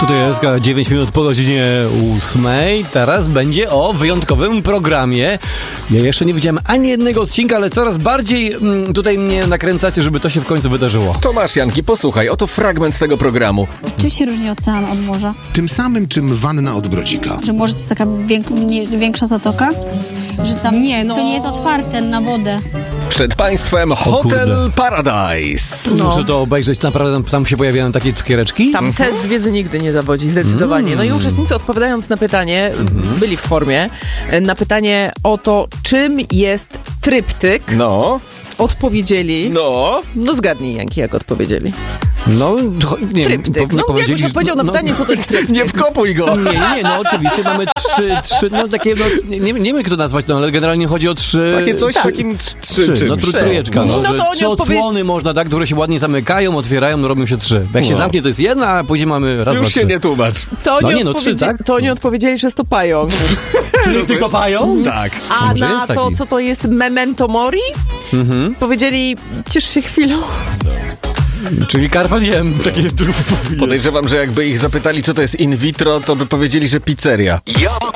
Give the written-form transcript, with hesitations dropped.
Tutaj jest 9 minut po godzinie 8. Teraz będzie o wyjątkowym programie. Ja jeszcze nie widziałem ani jednego odcinka, ale coraz bardziej tutaj mnie nakręcacie, żeby to się w końcu wydarzyło. Tomasz Janki, posłuchaj, oto fragment z tego programu. Czym się różni ocean od morza? Tym samym, czym wanna od brodzika. Że morze to jest taka większa zatoka? Że tam to nie jest otwarte na wodę. Przed państwem Hotel Paradise. Muszę to obejrzeć, naprawdę tam się pojawiają takie cukiereczki? Tam test wiedzy nigdy nie zawodzi, zdecydowanie. No i uczestnicy, odpowiadając na pytanie, byli w formie, na pytanie o to, czym jest tryptyk, odpowiedzieli... No zgadnij, Janki, jak odpowiedzieli. No, nie tryptyk. Jakbyś odpowiedział na pytanie, co to jest tryptyk. Nie wkopuj go! Nie, oczywiście mamy trzy, takie, nie wiem jak to nazwać, ale generalnie chodzi o trzy... Takie coś takim trójeczka. No to oni trzy odsłony można, tak, które się ładnie zamykają, otwierają, robią się trzy. Jak się zamknie, to jest jedna, a później mamy raz, Już dwa, się trzy. nie tłumacz. To oni odpowiedzieli, że jest to pająk. Tryptyk to pająk? Tak. A Może na jest to, taki. co to jest memento mori, powiedzieli, ciesz się chwilą. Czyli Carpe Diem, takie Podejrzewam, że jakby ich zapytali, co to jest in vitro, to by powiedzieli, że pizzeria.